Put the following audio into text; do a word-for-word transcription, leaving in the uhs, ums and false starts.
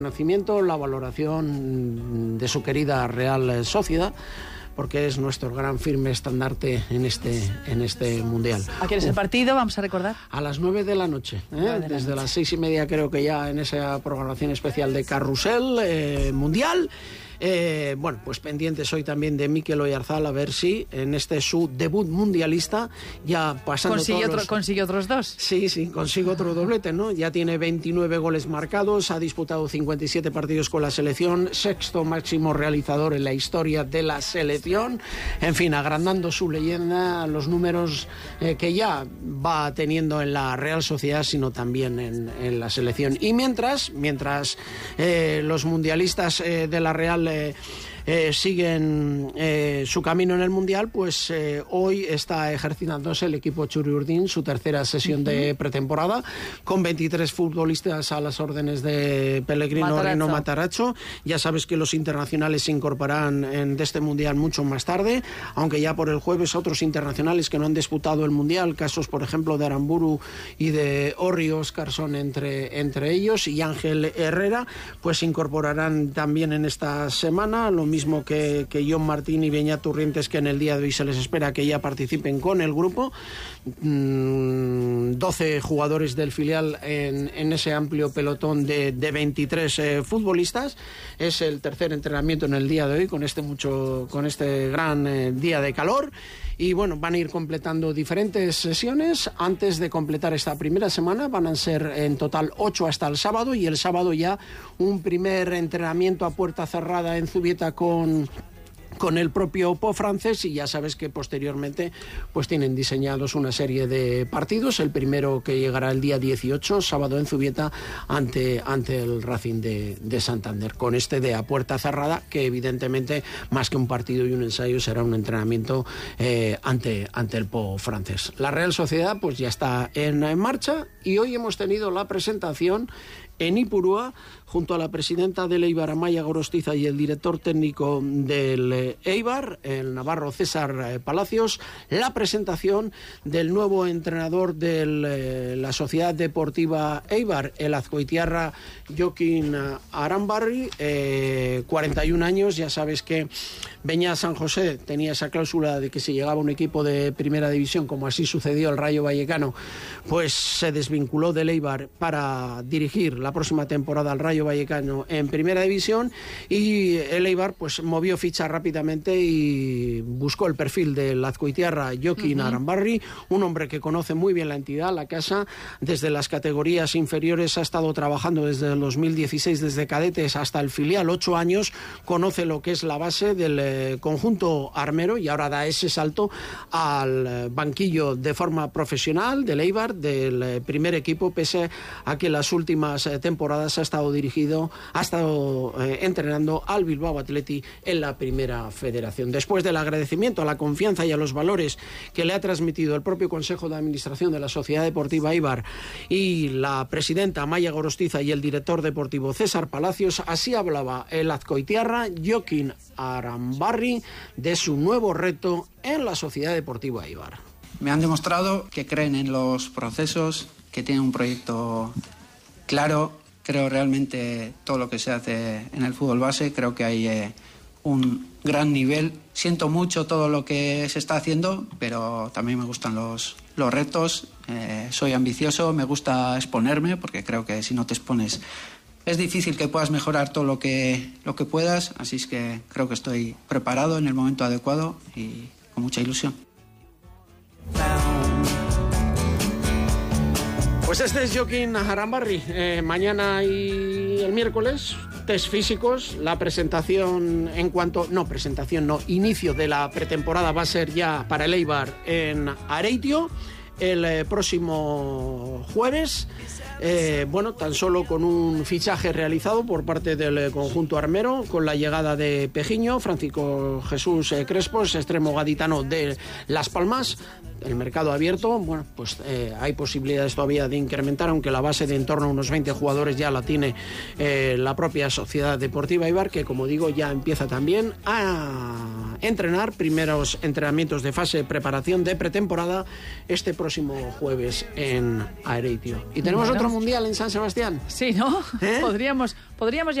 Conocimiento, la valoración de su querida Real Sociedad, porque es nuestro gran firme estandarte en este, en este mundial. ¿A quién es el partido? Vamos a recordar. A las nueve de la noche, ¿eh? de la desde noche. Las seis y media creo que ya en esa programación especial de Carrusel eh, Mundial. Eh, bueno, pues pendientes hoy también de Mikel Oyarzabal, a ver si en este su debut mundialista, ya pasando ¿Consigue, todos otro, los... ¿Consigue otros dos? Sí, sí, consigue otro doblete, ¿no? Ya tiene veintinueve goles marcados, ha disputado cincuenta y siete partidos con la selección, sexto máximo realizador en la historia de la selección, en fin, agrandando su leyenda, los números eh, que ya va teniendo en la Real Sociedad, sino también en, en la selección. Y mientras, mientras eh, los mundialistas eh, de la Real Eh, eh, siguen eh, su camino en el Mundial, pues eh, hoy está ejercitándose el equipo Txuri-Urdin su tercera sesión uh-huh. de pretemporada, con veintitrés futbolistas a las órdenes de Pellegrino Matarazzo. Rino Matarazzo. Ya sabes que los internacionales se incorporarán en, de este Mundial mucho más tarde, aunque ya por el jueves otros internacionales que no han disputado el Mundial, casos por ejemplo de Aramburu y de Orri Óscarsson entre, entre ellos, y Ángel Herrera, pues se incorporarán también en esta semana, lo mismo que, que John Martín y Beñat Turrientes, que en el día de hoy se les espera que ya participen con el grupo. Mm, doce jugadores del filial en, en ese amplio pelotón de, de veintitrés eh, futbolistas. Es el tercer entrenamiento en el día de hoy con este, mucho, con este gran eh, día de calor. Y bueno, van a ir completando diferentes sesiones. Antes de completar esta primera semana van a ser en total ocho hasta el sábado, y el sábado ya un primer entrenamiento a puerta cerrada en Zubieta con... con el propio Po francés, y ya sabes que posteriormente pues tienen diseñados una serie de partidos. El primero que llegará el día dieciocho, sábado en Zubieta, ante, ante el Racing de, de Santander, con este de a puerta cerrada, que evidentemente más que un partido y un ensayo será un entrenamiento eh, ante, ante el Po francés. La Real Sociedad pues ya está en, en marcha, y hoy hemos tenido la presentación en Ipurúa, junto a la presidenta del Eibar, Amaia Gorostiza, y el director técnico del Eibar, el navarro César Palacios, la presentación del nuevo entrenador de eh, la Sociedad Deportiva Eibar, el azcoitiarra Jokin Arambarri, eh, cuarenta y un años. Ya sabes que Beñat San José tenía esa cláusula de que si llegaba un equipo de primera división, como así sucedió el Rayo Vallecano, pues se desvinculó del Eibar para dirigir la próxima temporada al Rayo Vallecano en primera división, y el Eibar pues movió ficha rápidamente y buscó el perfil del azcoitiarra Jokin uh-huh. Arambarri, un hombre que conoce muy bien la entidad, la casa, desde las categorías inferiores ha estado trabajando desde el dos mil dieciséis, desde cadetes hasta el filial, ocho años, conoce lo que es la base del eh, conjunto armero, y ahora da ese salto al eh, banquillo de forma profesional del Eibar, del eh, primer equipo, pese a que las últimas eh, temporadas ha estado dirigido, ha estado eh, entrenando al Bilbao Athletic en la primera federación. Después del agradecimiento a la confianza y a los valores que le ha transmitido el propio Consejo de Administración de la Sociedad Deportiva Eibar y la presidenta Amaia Gorostiza y el director deportivo César Palacios, así hablaba el azcoitiarra Jokin Arambarri de su nuevo reto en la Sociedad Deportiva Eibar. Me han demostrado que creen en los procesos, que tienen un proyecto claro. Creo realmente todo lo que se hace en el fútbol base, creo que hay eh, un gran nivel. Siento mucho todo lo que se está haciendo, pero también me gustan los, los retos. Eh, soy ambicioso, me gusta exponerme, porque creo que si no te expones es difícil que puedas mejorar todo lo que, lo que puedas. Así es que creo que estoy preparado en el momento adecuado y con mucha ilusión. Pues este es Jokin Arambarri. Eh, mañana y el miércoles, test físicos. La presentación en cuanto... No, presentación no. Inicio de la pretemporada va a ser ya para el Eibar en Areitio el eh, próximo jueves. Eh, bueno, tan solo con un fichaje realizado por parte del eh, conjunto armero, con la llegada de Pejiño, Francisco Jesús eh, Crespos, extremo gaditano de Las Palmas. el mercado abierto, bueno, pues eh, hay posibilidades todavía de incrementar, aunque la base de en torno a unos veinte jugadores ya la tiene eh, la propia Sociedad Deportiva Eibar, que como digo ya empieza también a entrenar, primeros entrenamientos de fase de preparación de pretemporada este próximo jueves en Areitio. Y tenemos Bueno. otro mundial en San Sebastián. Sí, ¿no? ¿Eh? Podríamos, podríamos